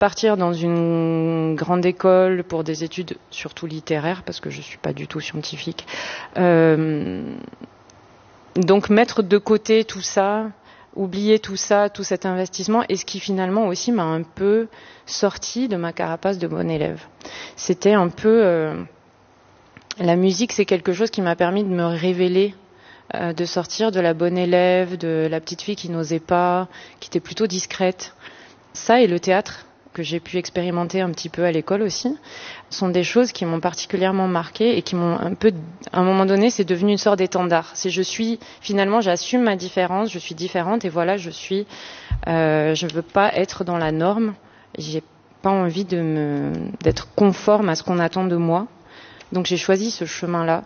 partir dans une grande école pour des études surtout littéraires, parce que je suis pas du tout scientifique. Donc mettre de côté tout ça, oublier tout ça, tout cet investissement, et ce qui finalement aussi m'a un peu sorti de ma carapace de bon élève. C'était un peu... la musique, c'est quelque chose qui m'a permis de me révéler, de sortir de la bonne élève, de la petite fille qui n'osait pas, qui était plutôt discrète. Ça et le théâtre, que j'ai pu expérimenter un petit peu à l'école aussi, sont des choses qui m'ont particulièrement marquée et qui m'ont un peu, à un moment donné, c'est devenu une sorte d'étendard. Finalement, j'assume ma différence, je suis différente et voilà, je veux pas être dans la norme, j'ai pas envie d'être conforme à ce qu'on attend de moi. Donc j'ai choisi ce chemin-là.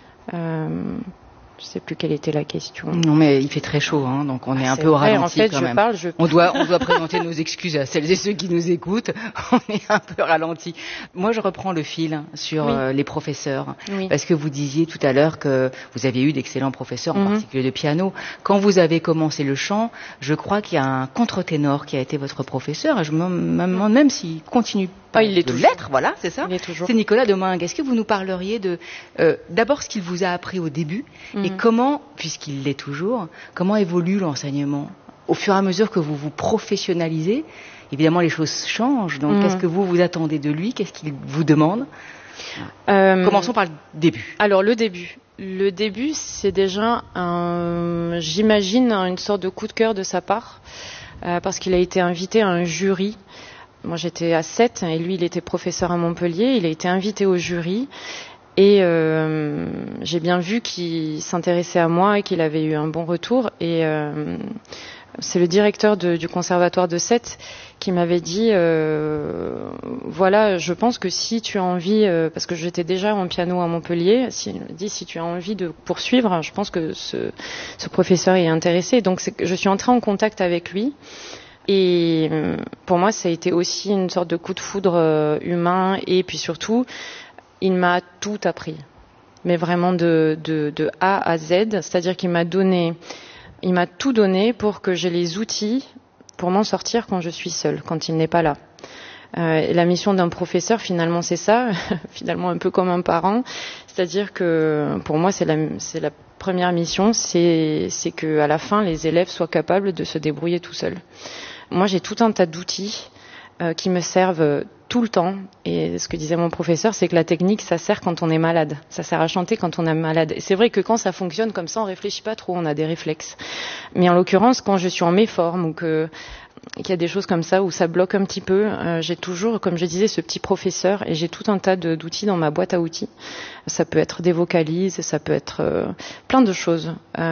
Je sais plus quelle était la question. Non, mais il fait très chaud, hein, donc on est un peu au ralenti. En fait, quand même. On doit présenter nos excuses à celles et ceux qui nous écoutent. On est un peu ralenti. Moi, je reprends le fil sur les professeurs, parce que vous disiez tout à l'heure que vous avez eu d'excellents professeurs, en particulier de piano. Quand vous avez commencé le chant, je crois qu'il y a un contre-ténor qui a été votre professeur, et je me demande même s'il continue. Il est de l'être, voilà, c'est ça. C'est Nicolas Domingue. Est-ce que vous nous parleriez de d'abord ce qu'il vous a appris au début et comment, puisqu'il l'est toujours, comment évolue l'enseignement au fur et à mesure que vous vous professionnalisez? Évidemment, les choses changent. Donc, qu'est-ce que vous attendez de lui? Qu'est-ce qu'il vous demande? Commençons par le début. Alors, le début. Le début, c'est déjà j'imagine, une sorte de coup de cœur de sa part, parce qu'il a été invité à un jury. Moi, j'étais à 7 et lui, il était professeur à Montpellier. Il a été invité au jury et j'ai bien vu qu'il s'intéressait à moi et qu'il avait eu un bon retour. Et c'est le directeur du conservatoire de 7 qui m'avait dit voilà, je pense que si tu as envie, parce que j'étais déjà en piano à Montpellier, si tu as envie de poursuivre, je pense que ce professeur est intéressé. Donc je suis entrée en contact avec lui. Et pour moi, ça a été aussi une sorte de coup de foudre humain. Et puis surtout, il m'a tout appris. Mais vraiment de A à Z. C'est-à-dire qu'il m'a tout donné pour que j'ai les outils pour m'en sortir quand je suis seule, quand il n'est pas là. La mission d'un professeur, finalement, c'est ça. Finalement, un peu comme un parent. C'est-à-dire que pour moi, c'est la première mission, c'est que à la fin, les élèves soient capables de se débrouiller tout seuls. Moi, j'ai tout un tas d'outils qui me servent tout le temps. Et ce que disait mon professeur, c'est que la technique, ça sert quand on est malade. Ça sert à chanter quand on est malade. Et c'est vrai que quand ça fonctionne comme ça, on réfléchit pas trop, on a des réflexes. Mais en l'occurrence, quand je suis en méforme ou qu'il y a des choses comme ça où ça bloque un petit peu, j'ai toujours, comme je disais, ce petit professeur et j'ai tout un tas d'outils dans ma boîte à outils. Ça peut être des vocalises, ça peut être plein de choses.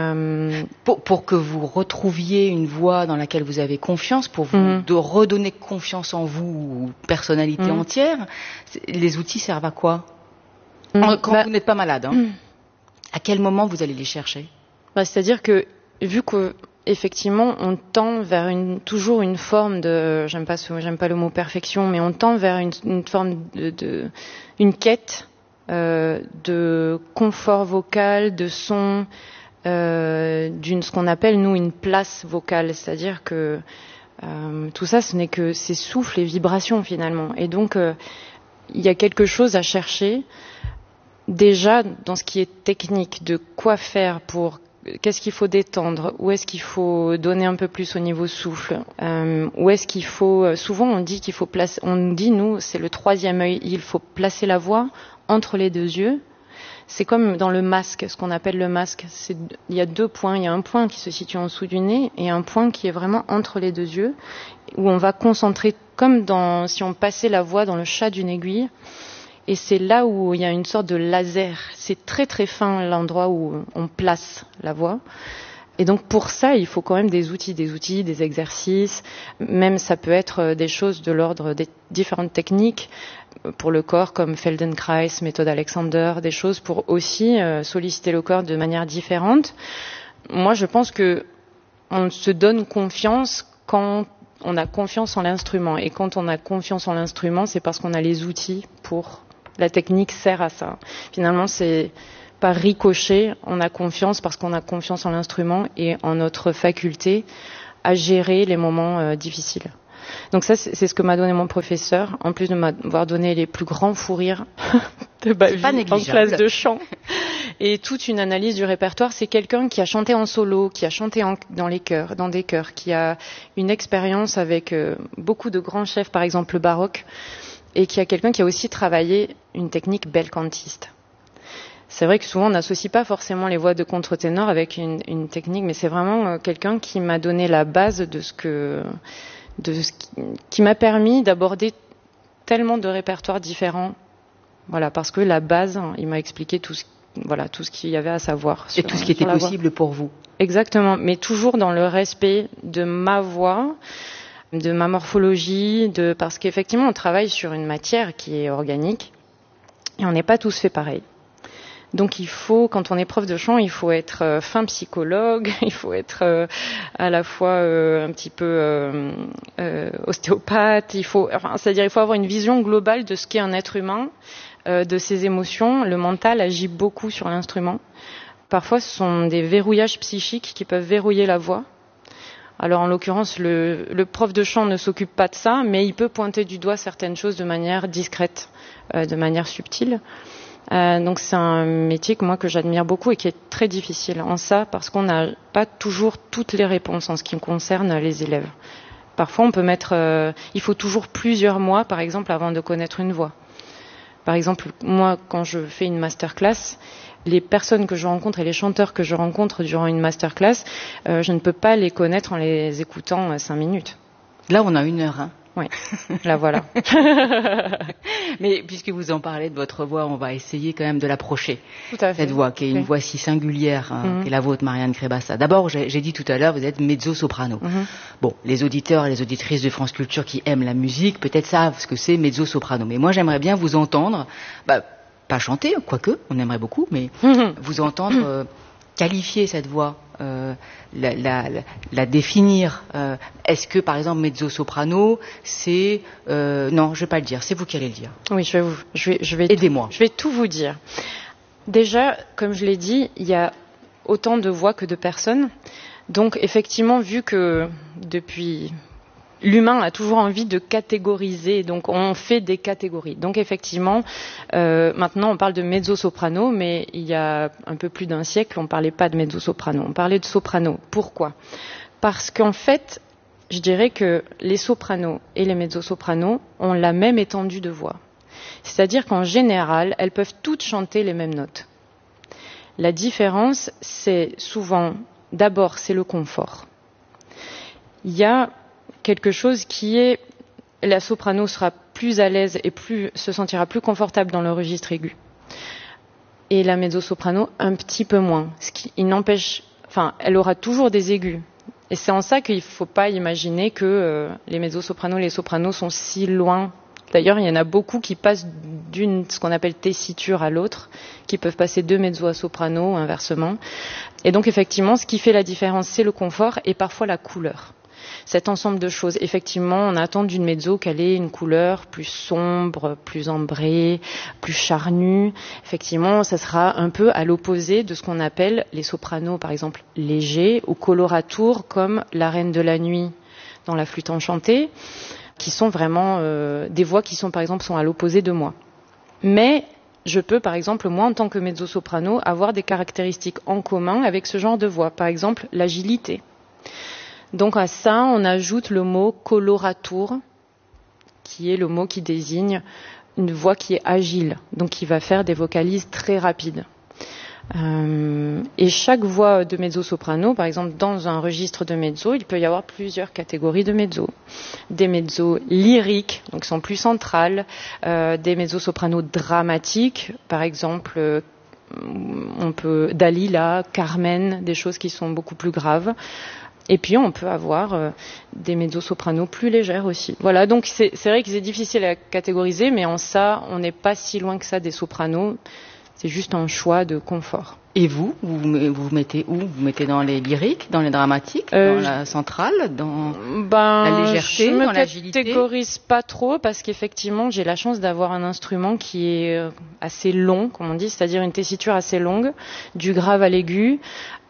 Pour que vous retrouviez une voix dans laquelle vous avez confiance, pour vous de redonner confiance en vous, personnalité entière, les outils servent à quoi? Quand vous n'êtes pas malade, hein. À quel moment vous allez les chercher? C'est-à-dire que, vu que effectivement, on tend vers toujours une forme de, j'aime pas le mot perfection, mais on tend vers une forme une quête de confort vocal, de son, ce qu'on appelle nous une place vocale, c'est-à-dire que tout ça, ce n'est que ces souffles et vibrations finalement. Et donc, il y a quelque chose à chercher déjà dans ce qui est technique, de quoi faire pour qu'est-ce qu'il faut détendre, où est-ce qu'il faut donner un peu plus au niveau souffle, où est-ce qu'il faut, souvent on dit qu'il faut placer, on dit nous, c'est le troisième œil, il faut placer la voix entre les deux yeux. C'est comme dans le masque, ce qu'on appelle le masque. Il y a 2 points, il y a un point qui se situe en dessous du nez et un point qui est vraiment entre les 2 yeux, où on va concentrer, comme si on passait la voix dans le chat d'une aiguille. Et c'est là où il y a une sorte de laser. C'est très très fin l'endroit où on place la voix. Et donc pour ça, il faut quand même des outils, des exercices. Même ça peut être des choses de l'ordre des différentes techniques pour le corps, comme Feldenkrais, méthode Alexander, des choses pour aussi solliciter le corps de manière différente. Moi, je pense que on se donne confiance quand on a confiance en l'instrument. Et quand on a confiance en l'instrument, c'est parce qu'on a les outils pour. La technique sert à ça. Finalement, c'est par ricochet, on a confiance parce qu'on a confiance en l'instrument et en notre faculté à gérer les moments difficiles. Donc ça, c'est ce que m'a donné mon professeur, en plus de m'avoir donné les plus grands fous rires de ma vie en classe de chant. Et toute une analyse du répertoire. C'est quelqu'un qui a chanté en solo, qui a chanté dans des chœurs, qui a une expérience avec beaucoup de grands chefs, par exemple le baroque, et qui a quelqu'un qui a aussi travaillé une technique bel cantiste. C'est vrai que souvent on n'associe pas forcément les voix de contre-ténor avec une technique, mais c'est vraiment quelqu'un qui m'a donné la base de ce qui m'a permis d'aborder tellement de répertoires différents. Voilà, parce que la base, il m'a expliqué tout ce qu'il y avait à savoir. Et tout ce qui était possible pour vous. Exactement, mais toujours dans le respect de ma voix, de ma morphologie, parce qu'effectivement on travaille sur une matière qui est organique et on n'est pas tous faits pareil. Donc il faut, quand on est prof de chant, il faut être fin psychologue, il faut être à la fois un petit peu ostéopathe, c'est-à-dire il faut avoir une vision globale de ce qu'est un être humain, de ses émotions. Le mental agit beaucoup sur l'instrument. Parfois ce sont des verrouillages psychiques qui peuvent verrouiller la voix. Alors en l'occurrence, le prof de chant ne s'occupe pas de ça, mais il peut pointer du doigt certaines choses de manière discrète, de manière subtile. Donc c'est un métier que j'admire beaucoup et qui est très difficile en ça, parce qu'on n'a pas toujours toutes les réponses en ce qui concerne les élèves. Parfois on peut il faut toujours plusieurs mois par exemple avant de connaître une voix. Par exemple, moi quand je fais une masterclass, les personnes que je rencontre et les chanteurs que je rencontre durant une masterclass, je ne peux pas les connaître en les écoutant 5 minutes. Là on a 1 heure, hein. Oui, là voilà. Mais puisque vous en parlez de votre voix, on va essayer quand même de l'approcher. Tout à fait. Cette voix qui est une voix si singulière, qui est la vôtre, Marianne Crébassa. D'abord, j'ai dit tout à l'heure, vous êtes mezzo-soprano. Bon, les auditeurs et les auditrices de France Culture qui aiment la musique, peut-être savent ce que c'est mezzo-soprano. Mais moi, j'aimerais bien vous entendre, pas chanter, quoique, on aimerait beaucoup, mais vous entendre qualifier cette voix. La définir. Est-ce que, par exemple, mezzo-soprano, c'est... non, je ne vais pas le dire, c'est vous qui allez le dire. Oui, je vais aidez-moi. Je vais tout vous dire. Déjà, comme je l'ai dit, il y a autant de voix que de personnes. Donc, effectivement, vu que depuis... L'humain a toujours envie de catégoriser, donc on fait des catégories. Donc effectivement, maintenant on parle de mezzo-soprano, mais il y a un peu plus d'un siècle, on ne parlait pas de mezzo-soprano, on parlait de soprano. Pourquoi ? Parce qu'en fait, je dirais que les sopranos et les mezzo-sopranos ont la même étendue de voix. C'est-à-dire qu'en général, elles peuvent toutes chanter les mêmes notes. La différence, c'est souvent, d'abord, c'est le confort. Il y a quelque chose qui est, la soprano sera plus à l'aise et se sentira plus confortable dans le registre aigu. Et la mezzo-soprano un petit peu moins. Ce qui n'empêche, elle aura toujours des aigus. Et c'est en ça qu'il ne faut pas imaginer que les mezzo-sopranos et les sopranos sont si loin. D'ailleurs, il y en a beaucoup qui passent ce qu'on appelle tessiture à l'autre, qui peuvent passer de mezzo à soprano, inversement. Et donc, effectivement, ce qui fait la différence, c'est le confort et parfois la couleur. Cet ensemble de choses. Effectivement, on attend d'une mezzo qu'elle ait une couleur plus sombre, plus ambrée, plus charnue. Effectivement, ça sera un peu à l'opposé de ce qu'on appelle les sopranos, par exemple, légers ou coloratours, comme la Reine de la Nuit dans la Flûte enchantée, qui sont vraiment des voix qui sont, par exemple, à l'opposé de moi. Mais je peux, par exemple, moi, en tant que mezzo-soprano, avoir des caractéristiques en commun avec ce genre de voix. Par exemple, l'agilité. Donc à ça, on ajoute le mot coloratour, qui est le mot qui désigne une voix qui est agile, donc qui va faire des vocalises très rapides. Et chaque voix de mezzo-soprano, par exemple dans un registre de mezzo, il peut y avoir plusieurs catégories de mezzo. Des mezzos lyriques, donc qui sont plus centrales, des mezzo-sopranos dramatiques, par exemple Dalila, Carmen, des choses qui sont beaucoup plus graves. Et puis on peut avoir des mezzo-sopranos plus légères aussi. Voilà, donc c'est vrai que c'est difficile à catégoriser, mais en ça, on n'est pas si loin que ça des sopranos. C'est juste un choix de confort. Et vous vous mettez où ? Vous mettez dans les lyriques, dans les dramatiques, dans la centrale, dans la légèreté, dans l'agilité ? Je ne me catégorise pas trop parce qu'effectivement, j'ai la chance d'avoir un instrument qui est assez long, comme on dit, c'est-à-dire une tessiture assez longue, du grave à l'aigu,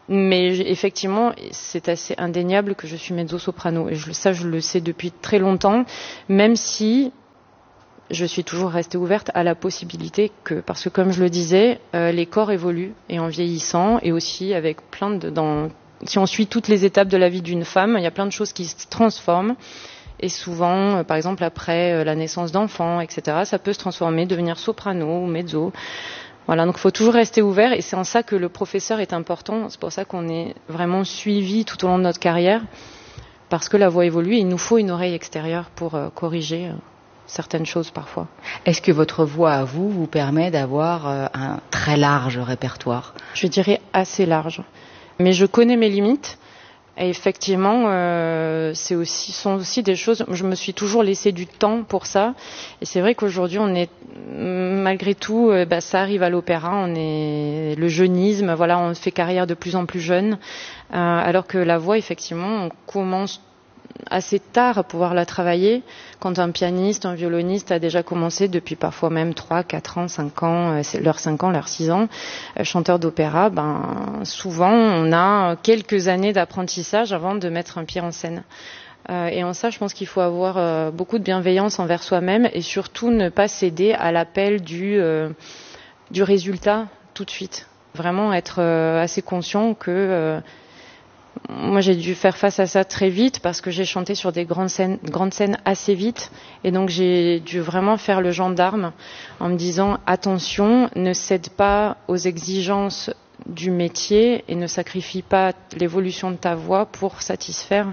Mais effectivement, c'est assez indéniable que je suis mezzo-soprano. Et ça, je le sais depuis très longtemps, même si je suis toujours restée ouverte à la possibilité parce que comme je le disais, les corps évoluent et en vieillissant, et aussi avec si on suit toutes les étapes de la vie d'une femme, il y a plein de choses qui se transforment. Et souvent, par exemple, après la naissance d'enfants, etc., ça peut se transformer, devenir soprano ou mezzo. Voilà, donc il faut toujours rester ouvert, et c'est en ça que le professeur est important. C'est pour ça qu'on est vraiment suivi tout au long de notre carrière, parce que la voix évolue et il nous faut une oreille extérieure pour corriger certaines choses parfois. Est-ce que votre voix à vous permet d'avoir un très large répertoire ? Je dirais assez large. Mais je connais mes limites. Et effectivement, sont aussi des choses. Je me suis toujours laissé du temps pour ça. Et c'est vrai qu'aujourd'hui, on est malgré tout, ça arrive à l'opéra. On est le jeunisme. Voilà, on fait carrière de plus en plus jeune. Alors que la voix, effectivement, on commence assez tard à pouvoir la travailler, quand un pianiste, un violoniste a déjà commencé depuis parfois même 3, 4 ans, 5 ans, leurs 5 ans, leurs 6 ans. Chanteur d'opéra, souvent on a quelques années d'apprentissage avant de mettre un pied en scène. Et en ça, je pense qu'il faut avoir beaucoup de bienveillance envers soi-même et surtout ne pas céder à l'appel du résultat tout de suite. Vraiment être assez conscient que moi, j'ai dû faire face à ça très vite parce que j'ai chanté sur des grandes scènes assez vite. Et donc, j'ai dû vraiment faire le gendarme en me disant « Attention, ne cède pas aux exigences du métier et ne sacrifie pas l'évolution de ta voix pour satisfaire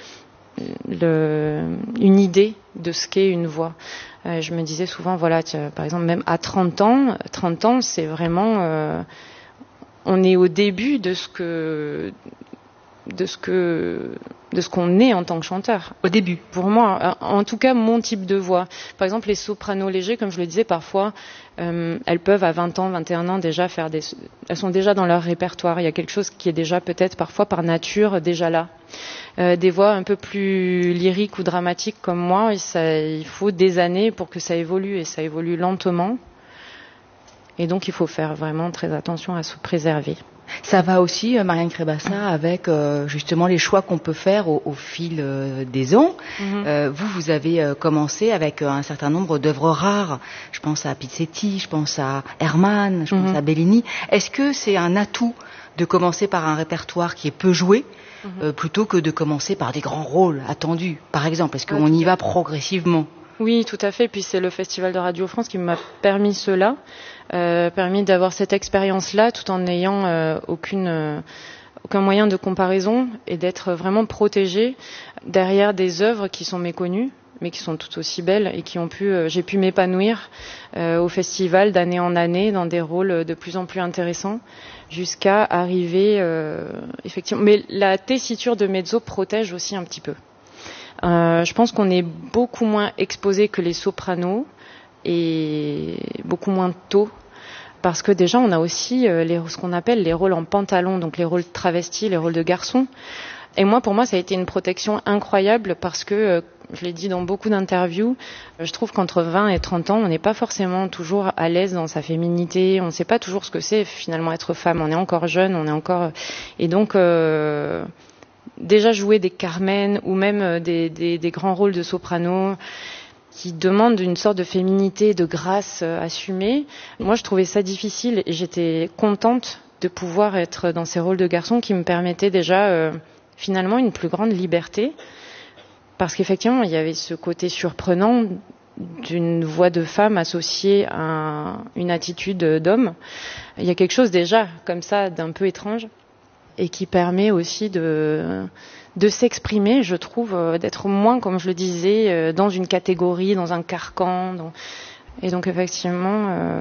une idée de ce qu'est une voix. » Je me disais souvent, voilà, par exemple, même à 30 ans, c'est vraiment... on est au début de ce qu'on est en tant que chanteur. Au début. Pour moi, en tout cas, mon type de voix. Par exemple, les sopranos légers, comme je le disais, parfois, elles peuvent à 20 ans, 21 ans déjà elles sont déjà dans leur répertoire. Il y a quelque chose qui est déjà peut-être parfois par nature déjà là. Des voix un peu plus lyriques ou dramatiques comme moi, il faut des années pour que ça évolue, et ça évolue lentement. Et donc, il faut faire vraiment très attention à se préserver. Ça va aussi, Marianne Crébassa, avec justement les choix qu'on peut faire au fil des ans. Vous avez commencé avec un certain nombre d'œuvres rares. Je pense à Pizzetti, je pense à Hermann, je pense à Bellini. Est-ce que c'est un atout de commencer par un répertoire qui est peu joué plutôt que de commencer par des grands rôles attendus, par exemple? Est-ce qu'on y va progressivement? Oui, tout à fait. Puis c'est le Festival de Radio France qui m'a permis cela, permis d'avoir cette expérience-là, tout en n'ayant aucun moyen de comparaison, et d'être vraiment protégée derrière des œuvres qui sont méconnues, mais qui sont tout aussi belles, et j'ai pu m'épanouir au festival d'année en année dans des rôles de plus en plus intéressants, jusqu'à arriver effectivement. Mais la tessiture de mezzo protège aussi un petit peu. Je pense qu'on est beaucoup moins exposé que les sopranos, et beaucoup moins tôt, parce que déjà on a aussi ce qu'on appelle les rôles en pantalon, donc les rôles travestis, les rôles de garçons. Et pour moi, ça a été une protection incroyable, parce que, je l'ai dit dans beaucoup d'interviews, je trouve qu'entre 20 et 30 ans, on n'est pas forcément toujours à l'aise dans sa féminité, on ne sait pas toujours ce que c'est finalement être femme, on est encore jeune, et donc... déjà jouer des Carmen ou même des grands rôles de soprano qui demandent une sorte de féminité, de grâce assumée. Moi, je trouvais ça difficile, et j'étais contente de pouvoir être dans ces rôles de garçon qui me permettaient déjà finalement une plus grande liberté, parce qu'effectivement, il y avait ce côté surprenant d'une voix de femme associée à une attitude d'homme. Il y a quelque chose déjà comme ça d'un peu étrange, et qui permet aussi de s'exprimer, je trouve, d'être moins, comme je le disais, dans une catégorie, dans un carcan. Et donc, effectivement,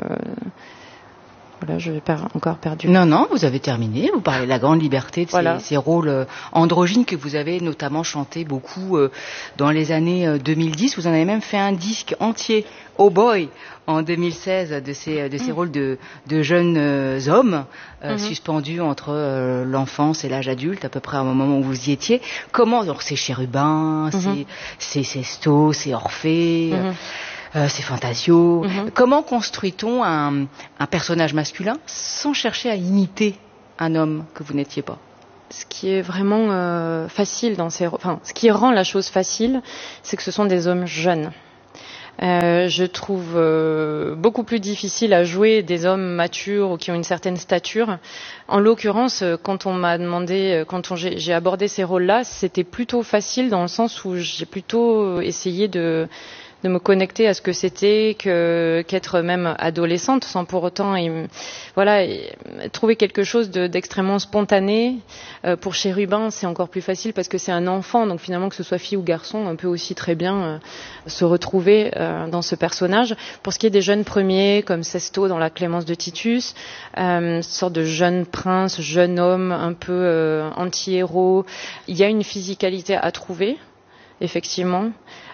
voilà, je n'ai pas encore perdu. Non, vous avez terminé. Vous parlez de la grande liberté de ces rôles androgynes que vous avez notamment chanté beaucoup dans les années 2010. Vous en avez même fait un disque entier, Oh Boy, en 2016, de ces rôles de jeunes hommes suspendus entre l'enfance et l'âge adulte, à peu près au moment où vous y étiez. Comment, donc c'est Chérubin, c'est Sesto, c'est Orphée, c'est Fantasio. Comment construit-on un personnage masculin sans chercher à imiter un homme que vous n'étiez pas? Ce qui est vraiment facile ce qui rend la chose facile, c'est que ce sont des hommes jeunes. Je trouve beaucoup plus difficile à jouer des hommes matures ou qui ont une certaine stature. En l'occurrence, quand on m'a demandé, j'ai abordé ces rôles-là, c'était plutôt facile dans le sens où j'ai plutôt essayé de me connecter à ce que c'était qu'être même adolescente, sans pour autant trouver quelque chose d'extrêmement spontané. Pour Chérubin, c'est encore plus facile parce que c'est un enfant, donc finalement que ce soit fille ou garçon, on peut aussi très bien se retrouver dans ce personnage. Pour ce qui est des jeunes premiers, comme Sesto dans La Clémence de Titus, une sorte de jeune prince, jeune homme, un peu anti-héros, il y a une physicalité à trouver, effectivement.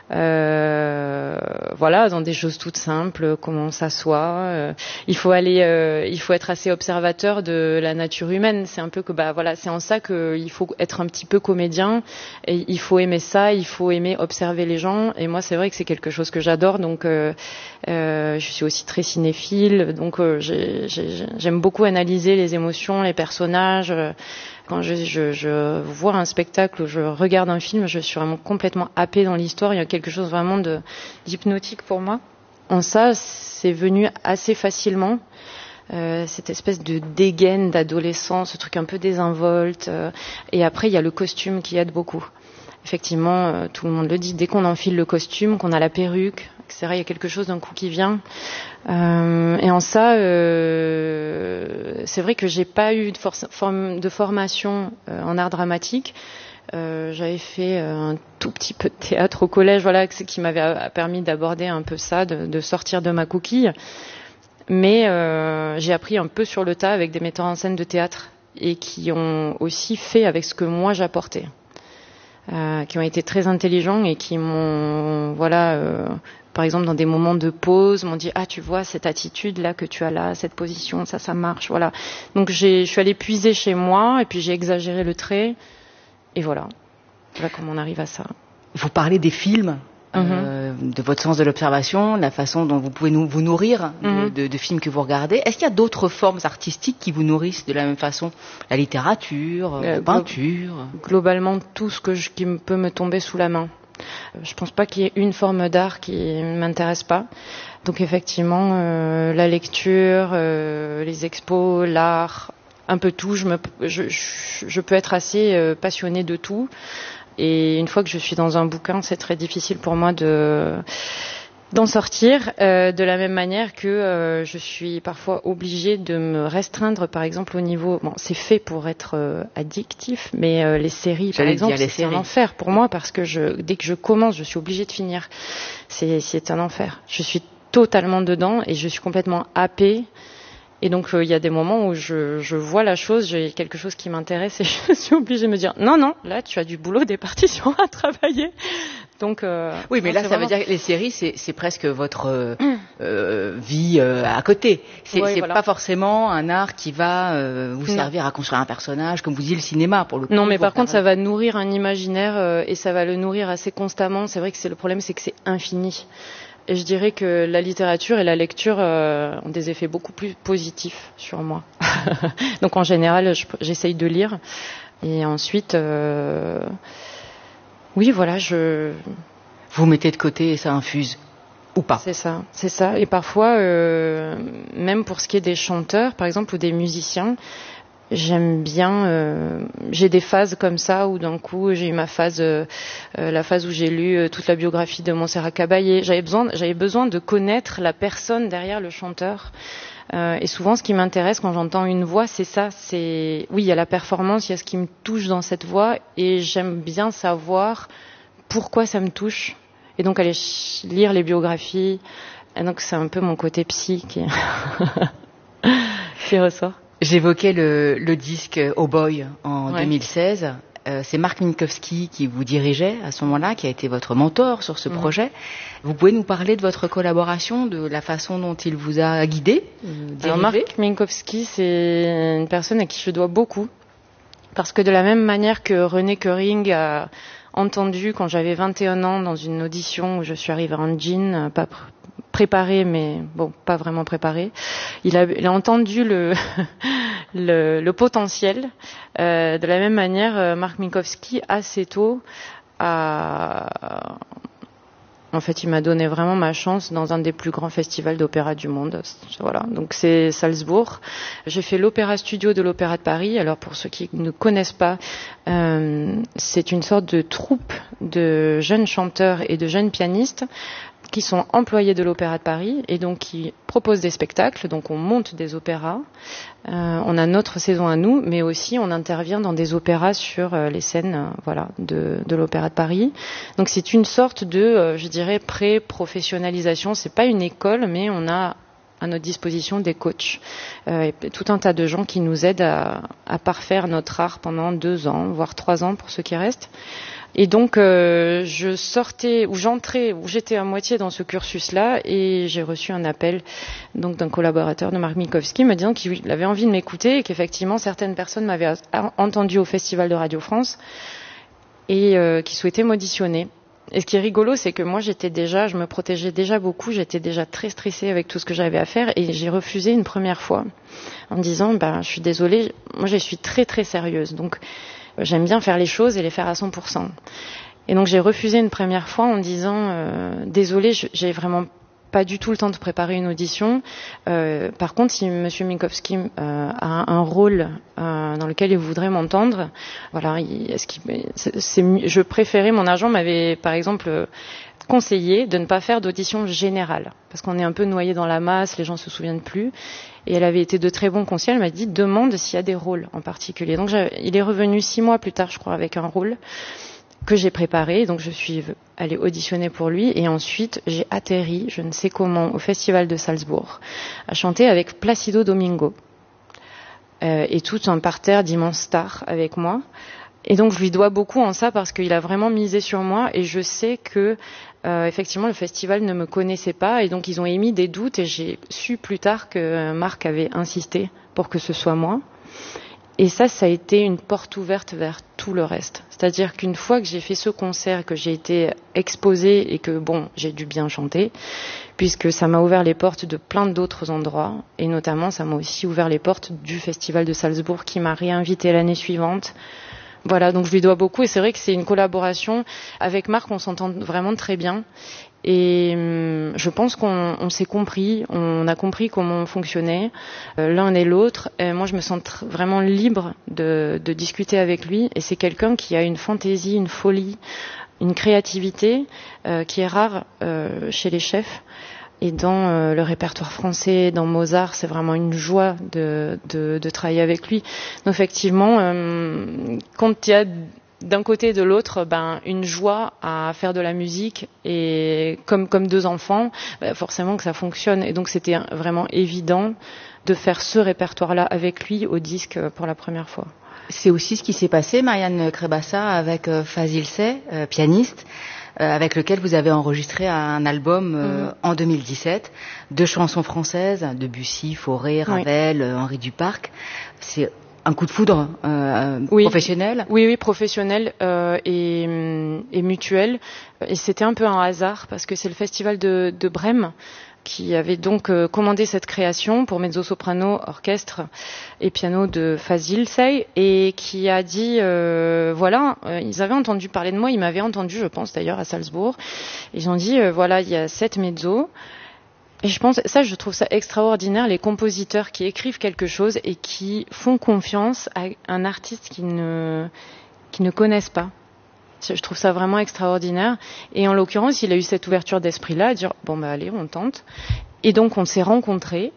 Dans des choses toutes simples, comment on s'assoit. Il faut être assez observateur de la nature humaine. C'est un peu c'est en ça qu'il faut être un petit peu comédien. Et il faut aimer ça, il faut aimer observer les gens. Et moi, c'est vrai que c'est quelque chose que j'adore. Donc, je suis aussi très cinéphile. Donc, j'aime beaucoup analyser les émotions, les personnages. Quand je vois un spectacle ou je regarde un film, je suis vraiment complètement happée dans l'histoire. Il y a quelque chose vraiment d'hypnotique pour moi. En ça, c'est venu assez facilement. Cette espèce de dégaine d'adolescent, ce truc un peu désinvolte. Et après, il y a le costume qui aide beaucoup. Effectivement, tout le monde le dit, dès qu'on enfile le costume, qu'on a la perruque, etc., il y a quelque chose d'un coup qui vient. Et en ça, c'est vrai que j'ai pas eu de formation en art dramatique. J'avais fait un tout petit peu de théâtre au collège, qui m'avait permis d'aborder un peu ça, de sortir de ma coquille. Mais j'ai appris un peu sur le tas avec des metteurs en scène de théâtre et qui ont aussi fait avec ce que moi j'apportais. Qui ont été très intelligents et qui m'ont, par exemple dans des moments de pause, m'ont dit tu vois cette attitude là que tu as là, cette position, ça marche, voilà. Donc je suis allée puiser chez moi et puis j'ai exagéré le trait et voilà comment on arrive à ça. Vous parlez des films. De votre sens de l'observation, la façon dont vous pouvez vous nourrir de films que vous regardez. Est-ce qu'il y a d'autres formes artistiques qui vous nourrissent de la même façon? La littérature, la peinture? Globalement, tout ce qui peut me tomber sous la main. Je pense pas qu'il y ait une forme d'art qui m'intéresse pas. Donc effectivement, la lecture, les expos, l'art, un peu tout. Je peux être assez passionnée de tout. Et une fois que je suis dans un bouquin, c'est très difficile pour moi d'en sortir. De la même manière que je suis parfois obligée de me restreindre, par exemple au niveau. Bon, c'est fait pour être addictif, mais les séries, par exemple, c'est un enfer pour moi parce que dès que je commence, je suis obligée de finir. C'est un enfer. Je suis totalement dedans et je suis complètement happée. Et donc il y a des moments où je vois la chose, j'ai quelque chose qui m'intéresse et je suis obligée de me dire non, là tu as du boulot, des partitions à travailler. Donc oui, mais là ça veut dire que les séries c'est presque votre vie à côté. C'est pas forcément un art qui va vous servir à construire un personnage, comme vous dites le cinéma pour le coup. Non, mais par contre ça va nourrir un imaginaire et ça va le nourrir assez constamment. C'est vrai que le problème, c'est que c'est infini. Et je dirais que la littérature et la lecture ont des effets beaucoup plus positifs sur moi. Donc en général, j'essaye de lire. Et ensuite, Vous mettez de côté et ça infuse. Ou pas. C'est ça. Et parfois, même pour ce qui est des chanteurs, par exemple, ou des musiciens, j'aime bien. J'ai des phases comme ça où d'un coup j'ai eu la phase où j'ai lu toute la biographie de Montserrat Caballé. J'avais besoin de connaître la personne derrière le chanteur. Et souvent, ce qui m'intéresse quand j'entends une voix, c'est ça. Il y a la performance, il y a ce qui me touche dans cette voix, et j'aime bien savoir pourquoi ça me touche. Et donc aller lire les biographies. Et donc c'est un peu mon côté psy qui ressort. J'évoquais le disque Oh Boy en 2016. C'est Marc Minkowski qui vous dirigeait à ce moment-là, qui a été votre mentor sur ce projet. Vous pouvez nous parler de votre collaboration, de la façon dont il vous a guidé, Alors Marc Minkowski, c'est une personne à qui je dois beaucoup. Parce que de la même manière que René Koering a entendu quand j'avais 21 ans dans une audition où je suis arrivée en jean, préparé, mais bon, pas vraiment préparé. Il a entendu le potentiel. De la même manière, Marc Minkowski, assez tôt, en fait, il m'a donné vraiment ma chance dans un des plus grands festivals d'opéra du monde. Voilà, donc c'est Salzbourg. J'ai fait l'Opéra Studio de l'Opéra de Paris. Alors pour ceux qui ne connaissent pas, c'est une sorte de troupe de jeunes chanteurs et de jeunes pianistes qui sont employés de l'Opéra de Paris et donc qui proposent des spectacles. Donc on monte des opéras, on a notre saison à nous, mais aussi on intervient dans des opéras sur les scènes de l'Opéra de Paris. Donc c'est une sorte de, je dirais, pré-professionnalisation. C'est pas une école, mais on a à notre disposition des coachs et tout un tas de gens qui nous aident à parfaire notre art pendant 2 ans, voire 3 ans pour ceux qui restent. Et donc je sortais ou j'entrais ou j'étais à moitié dans ce cursus-là et j'ai reçu un appel donc d'un collaborateur de Marc Minkowski me disant qu'il avait envie de m'écouter et qu'effectivement certaines personnes m'avaient entendu au Festival de Radio France et qui souhaitaient m'auditionner. Et ce qui est rigolo, c'est que moi je me protégeais déjà beaucoup, j'étais déjà très stressée avec tout ce que j'avais à faire et j'ai refusé une première fois en me disant je suis désolée, moi je suis très très sérieuse donc j'aime bien faire les choses et les faire à 100%. Et donc j'ai refusé une première fois en disant désolée, j'ai vraiment pas du tout le temps de préparer une audition. Par contre, si Monsieur Minkowski a un rôle dans lequel il voudrait m'entendre, voilà, je préférais, mon agent m'avait par exemple conseillé de ne pas faire d'audition générale parce qu'on est un peu noyé dans la masse, les gens se souviennent plus. Et elle avait été de très bons conseils. Elle m'a dit demande s'il y a des rôles en particulier. Donc il est revenu 6 mois plus tard, je crois, avec un rôle que j'ai préparé. Donc je suis allée auditionner pour lui et ensuite j'ai atterri, je ne sais comment, au Festival de Salzbourg, à chanter avec Placido Domingo et tout un parterre d'immenses stars avec moi. Et donc je lui dois beaucoup en ça parce qu'il a vraiment misé sur moi et je sais que effectivement le festival ne me connaissait pas et donc ils ont émis des doutes et j'ai su plus tard que Marc avait insisté pour que ce soit moi. Et ça a été une porte ouverte vers tout le reste. C'est-à-dire qu'une fois que j'ai fait ce concert, que j'ai été exposée et que j'ai dû bien chanter, puisque ça m'a ouvert les portes de plein d'autres endroits et notamment ça m'a aussi ouvert les portes du Festival de Salzbourg qui m'a réinvitée l'année suivante. Voilà, donc je lui dois beaucoup et c'est vrai que c'est une collaboration. Avec Marc, on s'entend vraiment très bien et je pense qu'on s'est compris, on a compris comment on fonctionnait l'un et l'autre. Et moi, je me sens vraiment libre de discuter avec lui et c'est quelqu'un qui a une fantaisie, une folie, une créativité qui est rare chez les chefs. Et dans le répertoire français, dans Mozart, c'est vraiment une joie de travailler avec lui. Donc effectivement, quand il y a d'un côté et de l'autre, une joie à faire de la musique et comme 2 enfants, forcément que ça fonctionne. Et donc c'était vraiment évident de faire ce répertoire-là avec lui au disque pour la première fois. C'est aussi ce qui s'est passé, Marianne Krebassa, avec Fazil Say, pianiste, avec lequel vous avez enregistré un album en 2017, 2 chansons françaises, Debussy, Fauré, Ravel, Henri Duparc. C'est un coup de foudre professionnel. Oui, professionnel et mutuel. Et c'était un peu un hasard parce que c'est le festival de Brême qui avait donc commandé cette création pour mezzo-soprano, orchestre et piano de Fazil Say et qui a dit ils avaient entendu parler de moi, ils m'avaient entendu, je pense d'ailleurs à Salzbourg. Ils ont dit il y a 7 mezzos. Et je trouve ça extraordinaire, les compositeurs qui écrivent quelque chose et qui font confiance à un artiste qui ne connaissent pas. Je trouve ça vraiment extraordinaire. Et en l'occurrence, il a eu cette ouverture d'esprit-là, à dire allez, on tente. Et donc, on s'est rencontrés.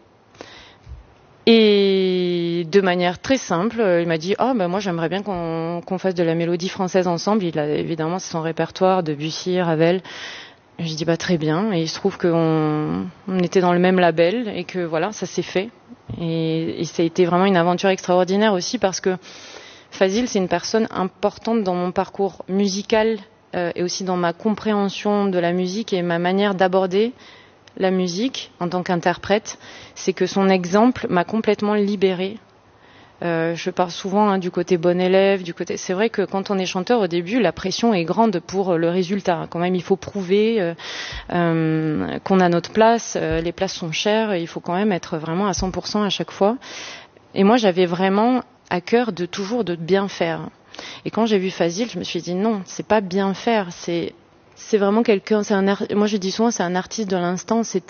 Et de manière très simple, il m'a dit moi j'aimerais bien qu'on fasse de la mélodie française ensemble. Il a évidemment c'est son répertoire, Debussy, Ravel. J'ai dit très bien et il se trouve qu'on était dans le même label et que ça s'est fait et ça a été vraiment une aventure extraordinaire aussi parce que Fazil c'est une personne importante dans mon parcours musical et aussi dans ma compréhension de la musique et ma manière d'aborder la musique en tant qu'interprète. C'est que son exemple m'a complètement libérée Je parle souvent du côté bon élève, c'est vrai que quand on est chanteur au début, la pression est grande pour le résultat. Quand même, il faut prouver qu'on a notre place. Les places sont chères, il faut quand même être vraiment à 100% à chaque fois. Et moi, j'avais vraiment à cœur de bien faire. Et quand j'ai vu Fazil, je me suis dit non, c'est pas bien faire, c'est vraiment quelqu'un, moi je dis souvent c'est un artiste de l'instant, c'est